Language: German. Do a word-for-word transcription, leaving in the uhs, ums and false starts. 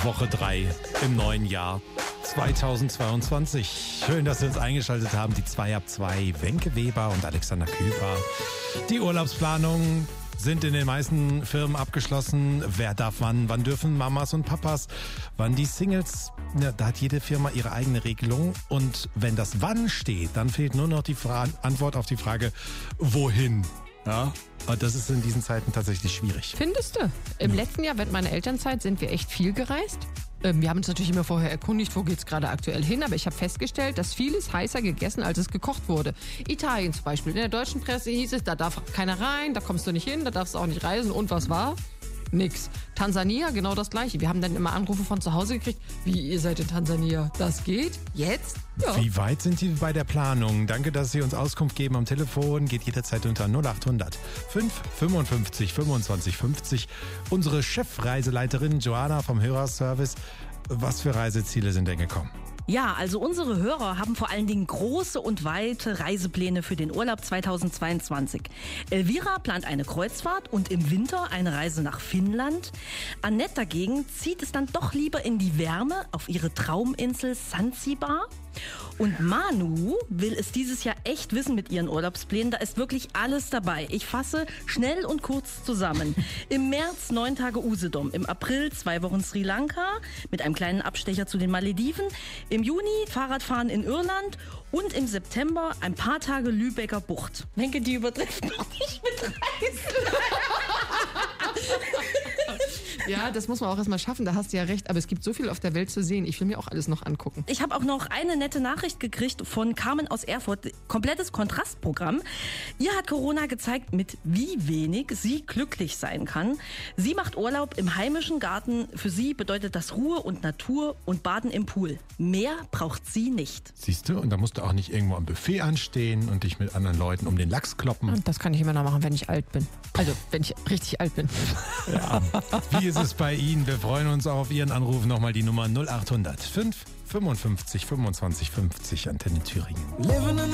Woche drei im neuen Jahr zweitausendzweiundzwanzig. Schön, dass Sie uns eingeschaltet haben. Die zwei ab zwei, Wenke Weber und Alexander Küper. Die Urlaubsplanungen sind in den meisten Firmen abgeschlossen. Wer darf wann? Wann dürfen Mamas und Papas? Wann die Singles? Ja, da hat jede Firma ihre eigene Regelung. Und wenn das Wann steht, dann fehlt nur noch die Fra- Antwort auf die Frage, wohin? Ja, und das ist in diesen Zeiten tatsächlich schwierig. Findest du? Im Ja. letzten Jahr, während meiner Elternzeit, sind wir echt viel gereist. Ähm, Wir haben uns natürlich immer vorher erkundigt, wo geht's gerade aktuell hin, aber ich habe festgestellt, dass vieles heißer gegessen, als es gekocht wurde. Italien zum Beispiel. In der deutschen Presse hieß es, da darf keiner rein, da kommst du nicht hin, da darfst du auch nicht reisen. Und was war? Nix. Tansania, genau das Gleiche. Wir haben dann immer Anrufe von zu Hause gekriegt. Wie, ihr seid in Tansania? Das geht? Jetzt? Ja. Wie weit sind Sie bei der Planung? Danke, dass Sie uns Auskunft geben am Telefon. Geht jederzeit unter null acht hundert fünf fünfundfünfzig fünfundzwanzig fünfzig. Unsere Chefreiseleiterin Joanna vom Hörerservice. Was für Reiseziele sind denn gekommen? Ja, also unsere Hörer haben vor allen Dingen große und weite Reisepläne für den Urlaub zweitausendzweiundzwanzig. Elvira plant eine Kreuzfahrt und im Winter eine Reise nach Finnland. Annette dagegen zieht es dann doch lieber in die Wärme auf ihre Trauminsel Sansibar. Und Manu will es dieses Jahr echt wissen mit ihren Urlaubsplänen. Da ist wirklich alles dabei. Ich fasse schnell und kurz zusammen. Im März neun Tage Usedom, im April zwei Wochen Sri Lanka mit einem kleinen Abstecher zu den Malediven, im Juni Fahrradfahren in Irland und im September ein paar Tage Lübecker Bucht. Wenke, die übertrifft noch nicht mit Reisen. Ja, das muss man auch erstmal schaffen, da hast du ja recht. Aber es gibt so viel auf der Welt zu sehen. Ich will mir auch alles noch angucken. Ich habe auch noch eine nette Nachricht gekriegt von Carmen aus Erfurt. Komplettes Kontrastprogramm. Ihr hat Corona gezeigt, mit wie wenig sie glücklich sein kann. Sie macht Urlaub im heimischen Garten. Für sie bedeutet das Ruhe und Natur und Baden im Pool. Mehr braucht sie nicht. Siehst du, und da musst du auch nicht irgendwo am Buffet anstehen und dich mit anderen Leuten um den Lachs kloppen. Und das kann ich immer noch machen, wenn ich alt bin. Also, wenn ich richtig alt bin. Ja. Wie ist es bei Ihnen? Wir freuen uns auch auf Ihren Anruf. Nochmal die Nummer null acht hundert fünf fünfundfünfzig fünfundzwanzig fünfzig, Antenne Thüringen.